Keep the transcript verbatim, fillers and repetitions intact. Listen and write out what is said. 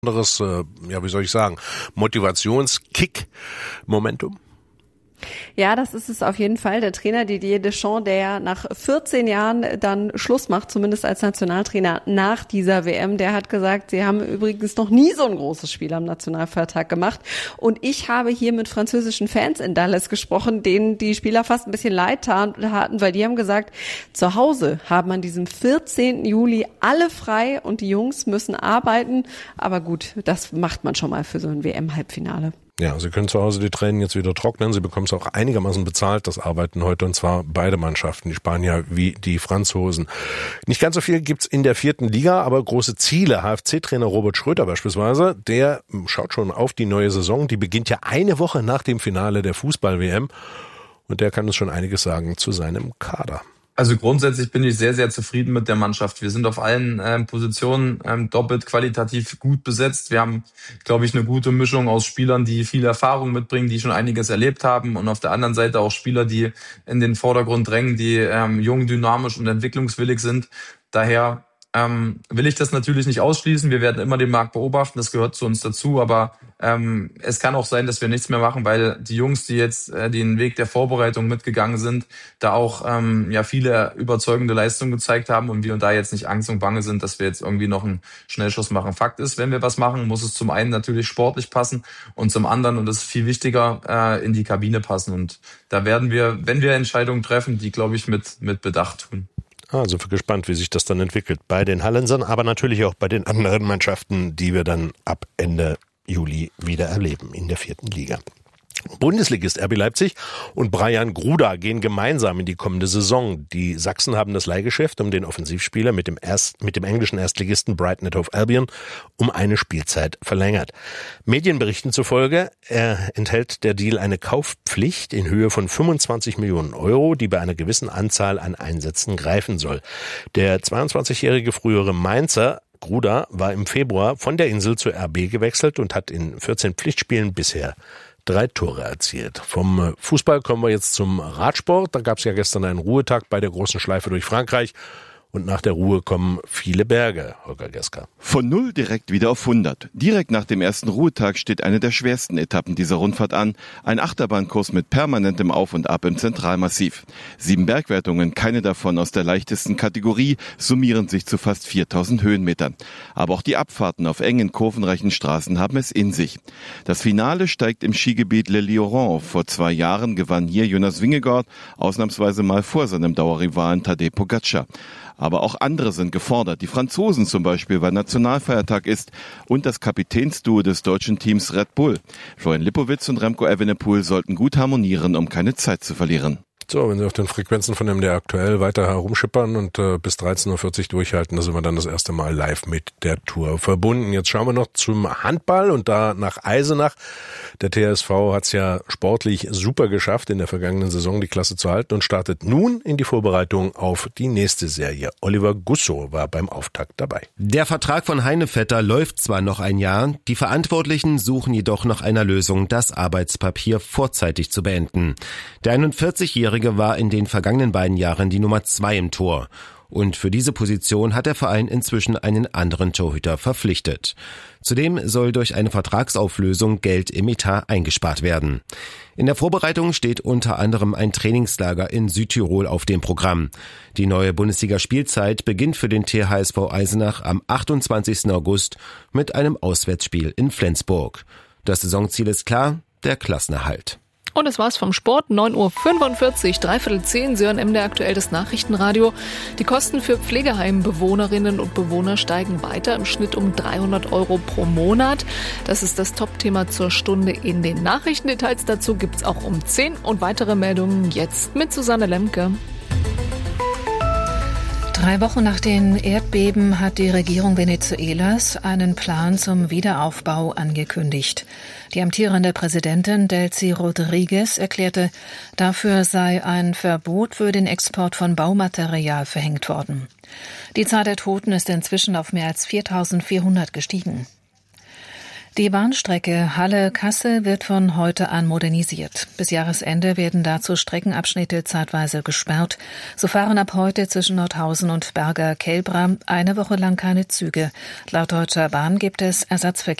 anderes, äh, ja, wie soll ich sagen, Motivationskick-Momentum? Ja, das ist es auf jeden Fall. Der Trainer Didier Deschamps, der ja nach vierzehn Jahren dann Schluss macht, zumindest als Nationaltrainer nach dieser W M, der hat gesagt, sie haben übrigens noch nie so ein großes Spiel am Nationalfeiertag gemacht. Und ich habe hier mit französischen Fans in Dallas gesprochen, denen die Spieler fast ein bisschen leid taten, weil die haben gesagt, zu Hause haben an diesem vierzehnten Juli alle frei und die Jungs müssen arbeiten. Aber gut, das macht man schon mal für so ein W M-Halbfinale. Ja, Sie können zu Hause die Tränen jetzt wieder trocknen. Sie bekommen es auch einigermaßen bezahlt, das Arbeiten heute, und zwar beide Mannschaften, die Spanier wie die Franzosen. Nicht ganz so viel gibt's in der vierten Liga, aber große Ziele. H F C-Trainer Robert Schröter beispielsweise, der schaut schon auf die neue Saison. Die beginnt ja eine Woche nach dem Finale der Fußball-W M und der kann uns schon einiges sagen zu seinem Kader. Also grundsätzlich bin ich sehr, sehr zufrieden mit der Mannschaft. Wir sind auf allen ähm, Positionen ähm, doppelt qualitativ gut besetzt. Wir haben, glaube ich, eine gute Mischung aus Spielern, die viel Erfahrung mitbringen, die schon einiges erlebt haben, und auf der anderen Seite auch Spieler, die in den Vordergrund drängen, die ähm, jung, dynamisch und entwicklungswillig sind. Daher ähm, will ich das natürlich nicht ausschließen. Wir werden immer den Markt beobachten, das gehört zu uns dazu, aber ähm, es kann auch sein, dass wir nichts mehr machen, weil die Jungs, die jetzt äh, den Weg der Vorbereitung mitgegangen sind, da auch ähm, ja viele überzeugende Leistungen gezeigt haben und wir da jetzt nicht Angst und Bange sind, dass wir jetzt irgendwie noch einen Schnellschuss machen. Fakt ist, wenn wir was machen, muss es zum einen natürlich sportlich passen und zum anderen, und das ist viel wichtiger, äh, in die Kabine passen, und da werden wir, wenn wir Entscheidungen treffen, die, glaube ich, mit mit Bedacht tun. Ah, sind wir gespannt, wie sich das dann entwickelt bei den Hallensern, aber natürlich auch bei den anderen Mannschaften, die wir dann ab Ende Juli wieder erleben in der vierten Liga. Bundesligist R B Leipzig und Brian Gruda gehen gemeinsam in die kommende Saison. Die Sachsen haben das Leihgeschäft um den Offensivspieler mit dem, Erst, mit dem englischen Erstligisten Brighton and Hove Albion um eine Spielzeit verlängert. Medienberichten zufolge äh, enthält der Deal eine Kaufpflicht in Höhe von fünfundzwanzig Millionen Euro, die bei einer gewissen Anzahl an Einsätzen greifen soll. Der zweiundzwanzigjährige frühere Mainzer Gruda war im Februar von der Insel zur R B gewechselt und hat in vierzehn Pflichtspielen bisher drei Tore erzielt. Vom Fußball kommen wir jetzt zum Radsport. Da gab es ja gestern einen Ruhetag bei der großen Schleife durch Frankreich. Und nach der Ruhe kommen viele Berge, Holger Geska. Von null direkt wieder auf hundert. Direkt nach dem ersten Ruhetag steht eine der schwersten Etappen dieser Rundfahrt an. Ein Achterbahnkurs mit permanentem Auf und Ab im Zentralmassiv. Sieben Bergwertungen, keine davon aus der leichtesten Kategorie, summieren sich zu fast viertausend Höhenmetern. Aber auch die Abfahrten auf engen, kurvenreichen Straßen haben es in sich. Das Finale steigt im Skigebiet Le Lioran. Vor zwei Jahren gewann hier Jonas Vingegaard, ausnahmsweise mal vor seinem Dauerrivalen Tadej Pogačar. Aber auch andere sind gefordert. Die Franzosen zum Beispiel, weil Nationalfeiertag ist, und das Kapitänsduo des deutschen Teams Red Bull. Florian Lipowitz und Remco Evenepoel sollten gut harmonieren, um keine Zeit zu verlieren. So, wenn Sie auf den Frequenzen von M D R aktuell weiter herumschippern und äh, bis dreizehn Uhr vierzig durchhalten, da sind wir dann das erste Mal live mit der Tour verbunden. Jetzt schauen wir noch zum Handball und da nach Eisenach. Der T S V hat es ja sportlich super geschafft, in der vergangenen Saison die Klasse zu halten und startet nun in die Vorbereitung auf die nächste Serie. Oliver Gusso war beim Auftakt dabei. Der Vertrag von Heinevetter läuft zwar noch ein Jahr, die Verantwortlichen suchen jedoch nach einer Lösung, das Arbeitspapier vorzeitig zu beenden. Der einundvierzigjährige war in den vergangenen beiden Jahren die Nummer zwei im Tor. Und für diese Position hat der Verein inzwischen einen anderen Torhüter verpflichtet. Zudem soll durch eine Vertragsauflösung Geld im Etat eingespart werden. In der Vorbereitung steht unter anderem ein Trainingslager in Südtirol auf dem Programm. Die neue Bundesliga-Spielzeit beginnt für den T H S V Eisenach am achtundzwanzigsten August mit einem Auswärtsspiel in Flensburg. Das Saisonziel ist klar, der Klassenerhalt. Und es war's vom Sport. neun Uhr fünfundvierzig, dreiviertel zehn, Sie hören M D R aktuell das Nachrichtenradio. Die Kosten für Pflegeheimbewohnerinnen und Bewohner steigen weiter, im Schnitt um dreihundert Euro pro Monat. Das ist das Top-Thema zur Stunde in den Nachrichtendetails. Dazu gibt's auch um zehn und weitere Meldungen jetzt mit Susanne Lemke. Drei Wochen nach den Erdbeben hat die Regierung Venezuelas einen Plan zum Wiederaufbau angekündigt. Die amtierende Präsidentin Delcy Rodriguez erklärte, dafür sei ein Verbot für den Export von Baumaterial verhängt worden. Die Zahl der Toten ist inzwischen auf mehr als viertausendvierhundert gestiegen. Die Bahnstrecke Halle-Kassel wird von heute an modernisiert. Bis Jahresende werden dazu Streckenabschnitte zeitweise gesperrt. So fahren ab heute zwischen Nordhausen und Berger-Kelbra eine Woche lang keine Züge. Laut Deutscher Bahn gibt es Ersatzverkehr